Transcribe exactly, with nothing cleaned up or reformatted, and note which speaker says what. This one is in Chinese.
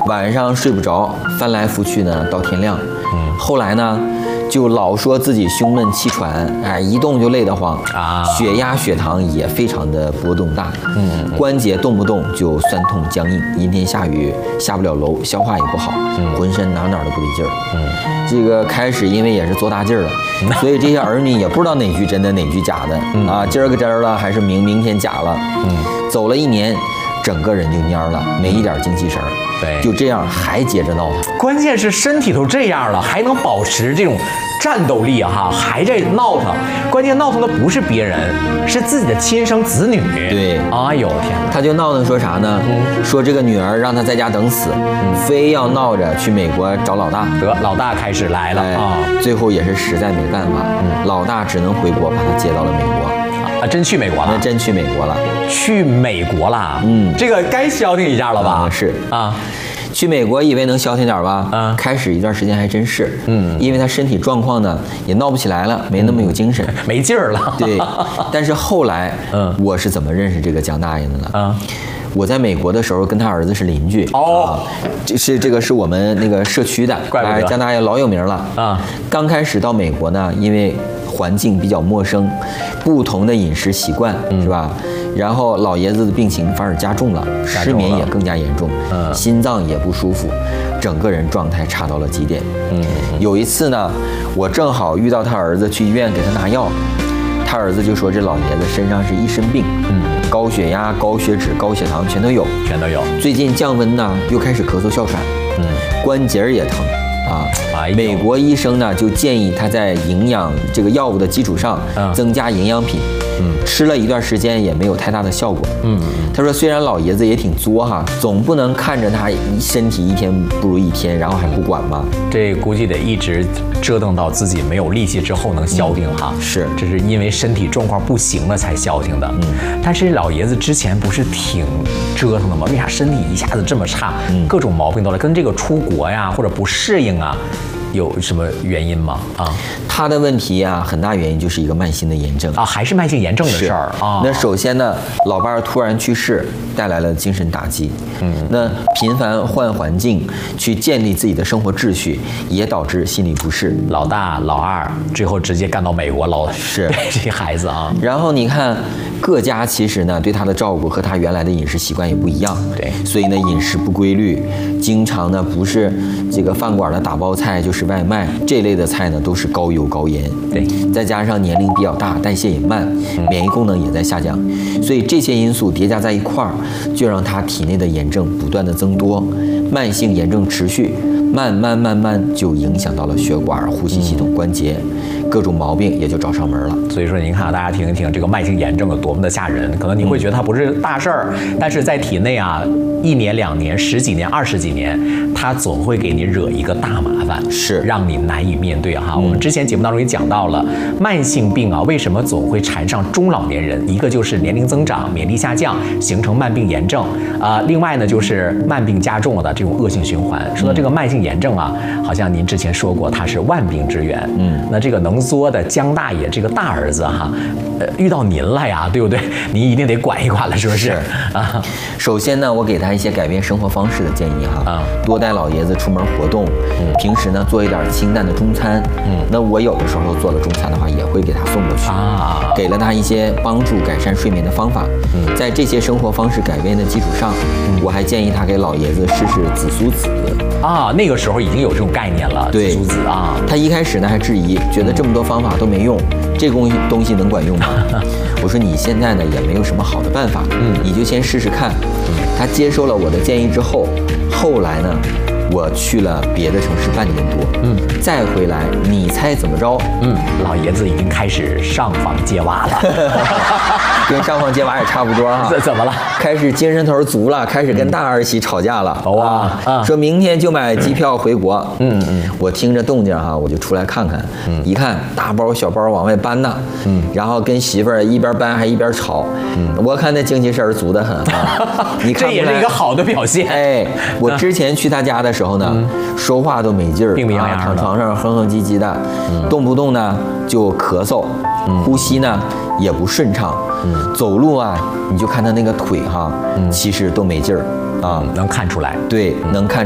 Speaker 1: 晚上睡不着，翻来覆去呢到天亮。嗯，后来呢，就老说自己胸闷气喘，哎，一动就累得慌啊，血压、血糖也非常的波动大，嗯，关节动不动就酸痛僵硬，阴天下雨下不了楼，消化也不好，嗯，浑身哪哪都不对劲儿，嗯，这个开始因为也是做大劲儿了，所以这些儿女也不知道哪句真的哪句假的，嗯、啊，今儿个真儿了还是明明天假了，嗯，走了一年。整个人就蔫了，没一点精气神儿，对，就这样还接着闹腾。
Speaker 2: 关键是身体都这样了，还能保持这种战斗力啊！哈，还在闹腾。关键闹腾的不是别人，是自己的亲生子女。
Speaker 1: 对，
Speaker 2: 哎呦天哪！
Speaker 1: 他就闹腾说啥呢？嗯、说这个女儿让他在家等死，嗯、非要闹着去美国找老大。
Speaker 2: 得，老大开始来了、哎、啊！
Speaker 1: 最后也是实在没办法，嗯、老大只能回国把他接到了美国。
Speaker 2: 啊，真去美国了？
Speaker 1: 那真去美国了，
Speaker 2: 去美国了。嗯，这个该消停一下了吧？
Speaker 1: 嗯、是
Speaker 2: 啊，
Speaker 1: 去美国以为能消停点吧？嗯，开始一段时间还真是。嗯，因为他身体状况呢也闹不起来了，没那么有精神，
Speaker 2: 嗯、没劲儿了。
Speaker 1: 对，但是后来，嗯，我是怎么认识这个江大爷的呢？嗯。我在美国的时候跟他儿子是邻居哦，这、啊、是这个是我们那个社区的，哎，江大爷老有名了啊。刚开始到美国呢，因为环境比较陌生，不同的饮食习惯、嗯、是吧？然后老爷子的病情反而加重了，失眠也更加严重，嗯，心脏也不舒服，整个人状态差到了极点。嗯，有一次呢，我正好遇到他儿子去医院给他拿药，他儿子就说这老爷子身上是一身病，嗯。高血压、高血脂、高血糖全都有，
Speaker 2: 全都有。
Speaker 1: 最近降温呢，又开始咳嗽哮喘，嗯，关节也疼啊。哎、美国医生呢就建议他在营养这个药物的基础上，嗯、增加营养品。嗯，吃了一段时间也没有太大的效果。嗯，他说虽然老爷子也挺作哈，总不能看着他身体一天不如一天，然后还不管嘛。
Speaker 2: 这估计得一直折腾到自己没有力气之后能消停哈。
Speaker 1: 嗯、是，
Speaker 2: 这是因为身体状况不行了才消停的。嗯，但是老爷子之前不是挺折腾的吗？为啥身体一下子这么差？嗯，各种毛病都来，跟这个出国呀或者不适应啊。有什么原因吗？啊，
Speaker 1: 他的问题啊，很大原因就是一个慢性的炎症
Speaker 2: 啊，还是慢性炎症的事儿啊。
Speaker 1: 那首先呢，老伴儿突然去世，带来了精神打击。嗯，那频繁换环境，去建立自己的生活秩序，也导致心理不适。
Speaker 2: 老大、老二，最后直接干到美国老
Speaker 1: 是
Speaker 2: 这些孩子啊。
Speaker 1: 然后你看，各家其实呢对他的照顾和他原来的饮食习惯也不一样。
Speaker 2: 对，
Speaker 1: 所以呢饮食不规律，经常呢不是这个饭馆的打包菜就是。是外卖这类的菜呢，都是高油高盐，
Speaker 2: 对，
Speaker 1: 再加上年龄比较大，代谢也慢，免疫功能也在下降，所以这些因素叠加在一块儿，就让他体内的炎症不断的增多，慢性炎症持续，慢慢慢慢就影响到了血管、呼吸系统、关节，各种毛病也就找上门了。
Speaker 2: 所以说，您看，大家听一听这个慢性炎症有多么的吓人，可能你会觉得它不是大事儿，但是在体内啊，一年、两年、十几年、二十几年，它总会给你惹一个大麻烦。
Speaker 1: 是
Speaker 2: 让你难以面对哈、嗯。我们之前节目当中也讲到了，慢性病啊，为什么总会缠上中老年人？一个就是年龄增长、免疫力下降，形成慢病炎症啊、呃。另外呢，就是慢病加重了的这种恶性循环。说到这个慢性炎症啊，好像您之前说过它是万病之源。嗯，那这个能作的江大爷这个大儿子哈，呃，遇到您了呀，对不对？您一定得管一管了，是不是？是啊。
Speaker 1: 首先呢，我给他一些改变生活方式的建议哈，啊，多带老爷子出门活动，嗯，平时呢做一点清淡的中餐，嗯，那我有的时候做了中餐的话，也会给他送过去啊，给了他一些帮助改善睡眠的方法。嗯，在这些生活方式改变的基础上，嗯、我还建议他给老爷子试试紫苏籽
Speaker 2: 啊，那个时候已经有这种概念了，
Speaker 1: 对，
Speaker 2: 紫苏籽啊。
Speaker 1: 他一开始呢还质疑，觉得这么多方法都没用，嗯、这东西东西能管用吗？我说你现在呢也没有什么好的办法，嗯，你就先试试看。嗯，他接受了我的建议之后，后来呢？我去了别的城市半年多，嗯，再回来，你猜怎么着？
Speaker 2: 嗯，老爷子已经开始上房揭瓦了，
Speaker 1: 跟上房揭瓦也差不多啊。
Speaker 2: 怎怎么了？
Speaker 1: 开始精神头足了，开始跟大儿媳吵架了。
Speaker 2: 哇、嗯啊，
Speaker 1: 说明天就买机票回国。嗯嗯，我听着动静哈、啊，我就出来看看。嗯，一看大包小包往外搬呢，嗯，然后跟媳妇儿一边搬还一边吵。嗯，我看那精气神足得很啊。你看，
Speaker 2: 这也是一个好的表现。
Speaker 1: 哎，我之前去他家的时候呢，嗯、说话都没劲儿，
Speaker 2: 病病殃殃的，
Speaker 1: 躺床上哼哼唧唧的，嗯、动不动呢就咳嗽，嗯、呼吸呢也不顺畅，嗯、走路啊，你就看他那个腿哈，嗯、其实都没劲儿啊，
Speaker 2: 能看出来，
Speaker 1: 对，能看。